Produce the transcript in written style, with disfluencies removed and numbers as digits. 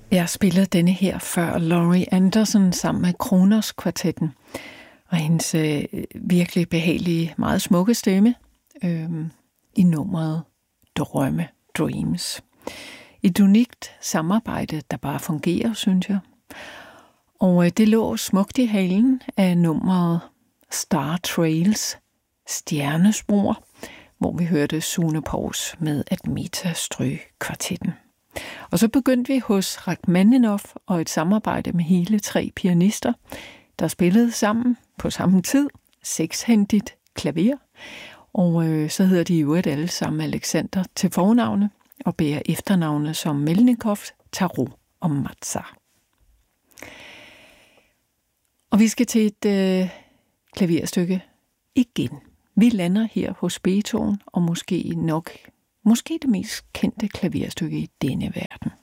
Jeg spillede denne her før Laurie Anderson sammen med Kronos kvartetten, og hendes virkelig behagelige, meget smukke stemme i nummeret Drømme, Dreams. Et unikt samarbejde, der bare fungerer, synes jeg. Og det lå smukt i halen af nummeret Star Trails, Stjernespor, hvor vi hørte Sune Pors med Admeta Strø kvartetten. Og så begyndte vi hos Rachmaninoff og et samarbejde med hele 3 pianister, der spillede sammen på samme tid, 6-hændigt klaver. Og så hedder de i øvrigt alle sammen Alexander til fornavne og bærer efternavne som Melnikov, Tarot og Mazza. Og vi skal til et klaverstykke igen. Vi lander her hos Beethoven, og måske det mest kendte klaverstykke i denne verden.